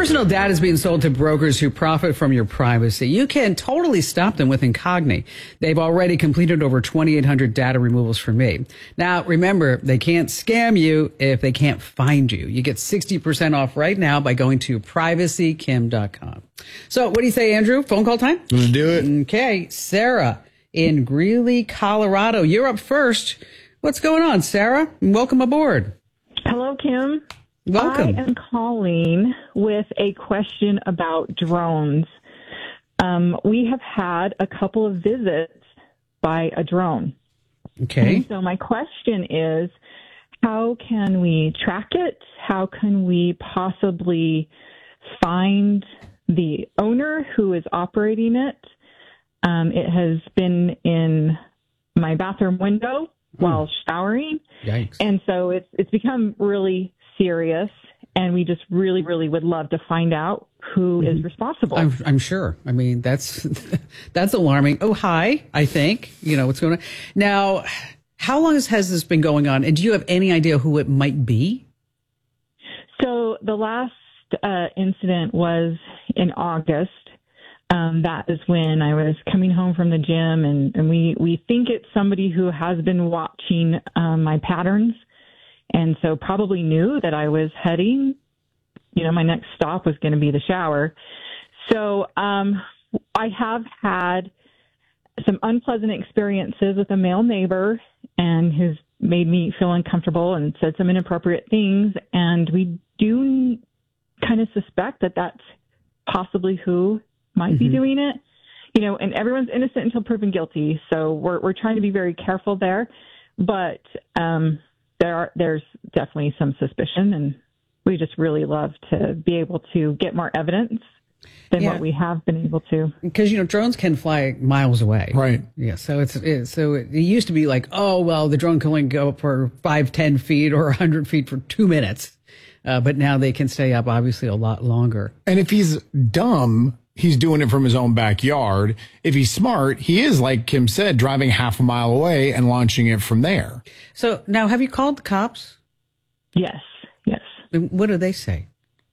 personal data is being sold to brokers who profit from your privacy. You can totally stop them with Incogni. They've already completed over 2,800 data removals for me. Now, remember, they can't scam you if they can't find you. You get 60% off right now by going to privacykim.com. So what do you say, Andrew? Phone call time? Let's do it. Okay. Sarah in Greeley, Colorado. You're up first. What's going on, Sarah? Welcome aboard. Hello, Kim. Welcome. I am calling with a question about drones. We have had a couple of visits by a drone. Okay. And so my question is, how can we track it? How can we possibly find the owner who is operating it? It has been in my bathroom window while showering. Yikes. And so it's become really serious, and we just really, really would love to find out who is responsible. I'm sure. I mean, that's alarming. Oh, hi, I think. You know, what's going on. Now, how long has this been going on? And do you have any idea who it might be? So the last incident was in August. That is when I was coming home from the gym, and we think it's somebody who has been watching my patterns, and so probably knew that I was heading, my next stop was going to be the shower. So I have had some unpleasant experiences with a male neighbor, and who's made me feel uncomfortable and said some inappropriate things, and we do kind of suspect that that's possibly who might be doing it, and everyone's innocent until proven guilty. So we're trying to be very careful there, but there's definitely some suspicion, and we just really love to be able to get more evidence than what we have been able to. Because drones can fly miles away, right? Yeah. So it used to be like, oh well, the drone can only go up for 5-10 feet or 100 feet for 2 minutes, but now they can stay up obviously a lot longer. And if he's dumb, he's doing it from his own backyard. If he's smart, he is, like Kim said, driving half a mile away and launching it from there. So now, have you called the cops? Yes. And what do they say?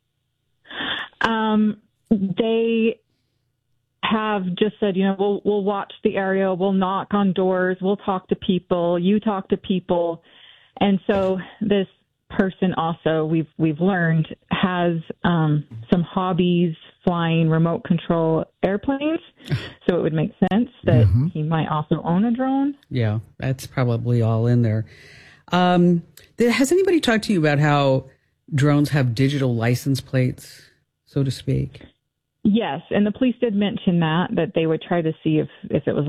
They have just said, we'll watch the area, we'll knock on doors, we'll talk to people, you talk to people. And so this person also, we've learned, has some hobbies flying remote control airplanes. So it would make sense that he might also own a drone. Yeah, that's probably all in there. Has anybody talked to you about how drones have digital license plates, so to speak? Yes, and the police did mention that they would try to see if it was